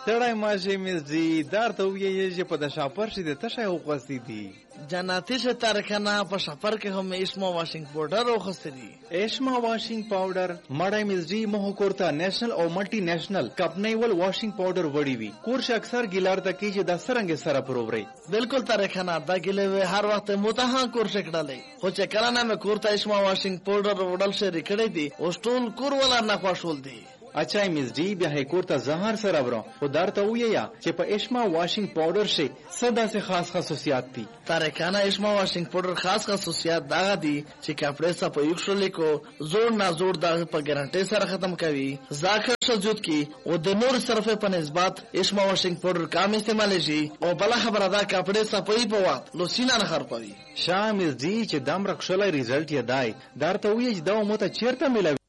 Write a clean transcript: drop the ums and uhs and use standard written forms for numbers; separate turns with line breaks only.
ستړی ماشي مزدي دار ته ویې چې په د شاپر شي د تشه وغوستې دي
جناتی سے تارکانا په شاپر کې هم اسما واشنګ پاوډر وغوستې دي.
ایشما واشنګ پاوډر مړی مزدي مه کورته نېشنل او ملټي نېشنل کپنیول واشنګ پاوډر وړي وي کورش اکثر ګیلار ته کې چې د سرنګ سره پرووري
بالکل تارکانا دا ګلې هر وخت متها کورش کړلې خو چې کله نه کورته اسما واشنګ پاوډر وړل شي ریکړې دي او ټول کور ولا نه خوشول دي.
اچھا مزدی بیا هیکور ته زهر سره ورو او درته ویا چې په اشما واشنګ پاوډر شي صدا سے خاص خصوصیات دي.
تارکانا اشما واشنګ پاوډر خاص خصوصیات دا دي چې کپڑے صفه یو شلې کو زور نه زور دا په ګارانټي سره ختم کوي ځکه شجود کی او د نور صرفه په نسبت اشما واشنګ پاوډر کم استعمال شي او بل خبره دا کپڑے صفه په وخت لو سینا نه خرپوي.
شامل دي چې دمر خلای ریزلټ یې دای درته وی چې دا مو ته چیرته ملوي